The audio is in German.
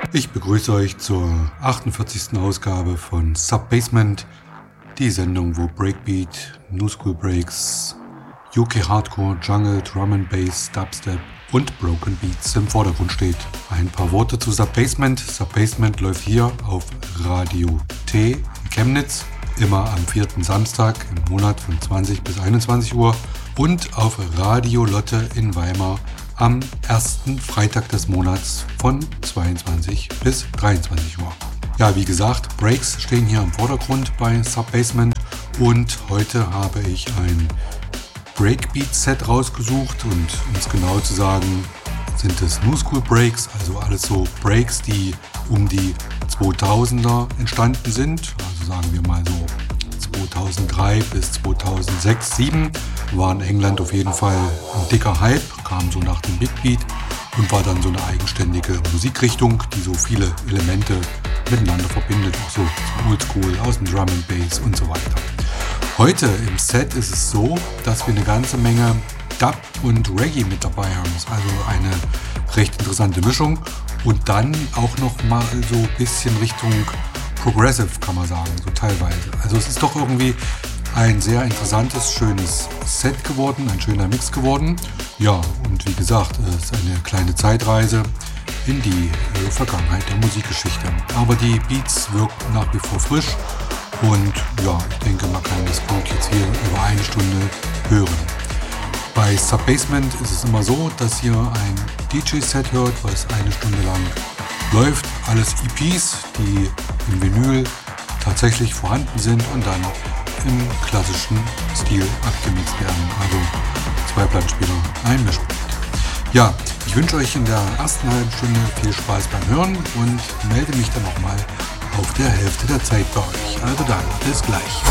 Ich begrüße euch zur 48. Ausgabe von Subbasement, die Sendung, wo Breakbeat, New School Breaks, UK Hardcore, Jungle, Drum and Bass, Dubstep und Broken Beats im Vordergrund steht. Ein paar Worte zu Subbasement. Subbasement läuft hier auf Radio T in Chemnitz, immer am 4. Samstag im Monat von 20 bis 21 Uhr und auf Radio Lotte in Weimar am ersten Freitag des Monats von 22 bis 23 Uhr. Ja, wie gesagt, Breaks stehen hier im Vordergrund bei Subbasement und heute habe ich ein Breakbeat-Set rausgesucht und um es genau zu sagen, sind es New School Breaks, also alles so Breaks, die um die 2000er entstanden sind, also sagen wir mal so 2003 bis 2006, 2007 war in England auf jeden Fall ein dicker Hype, kam so nach dem Big Beat und war dann so eine eigenständige Musikrichtung, die so viele Elemente miteinander verbindet, auch so Oldschool, aus dem Drum and Bass und so weiter. Heute im Set ist es so, dass wir eine ganze Menge Dub und Reggae mit dabei haben. Das ist also eine recht interessante Mischung und dann auch noch mal so ein bisschen Richtung Progressive, kann man sagen, so teilweise. Also es ist doch irgendwie ein sehr interessantes, schönes Set geworden, ein schöner Mix geworden. Ja, und wie gesagt, es ist eine kleine Zeitreise in die Vergangenheit der Musikgeschichte. Aber die Beats wirken nach wie vor frisch und ja, ich denke, man kann das gut jetzt hier über eine Stunde hören. Bei Subbasement ist es immer so, dass ihr ein DJ-Set hört, was eine Stunde lang läuft. Alles EPs, die im Vinyl tatsächlich vorhanden sind und dann im klassischen Stil abgemixt werden. Also zwei Plattenspieler, ein Mischpult. Ja, ich wünsche euch in der ersten halben Stunde viel Spaß beim Hören und melde mich dann nochmal auf der Hälfte der Zeit bei euch. Also dann, bis gleich.